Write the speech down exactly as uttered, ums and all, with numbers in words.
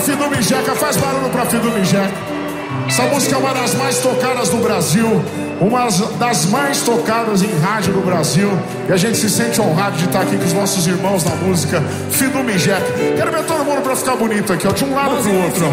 Fidu Mijeca, faz barulho pra Fidu Mijeca. Essa música é uma das mais tocadas do Brasil, uma das mais tocadas em rádio do Brasil. E a gente se sente honrado de estar aqui com os nossos irmãos na música Fidu Mijeca. Quero ver todo mundo pra ficar bonito aqui, ó, de um lado pro outro.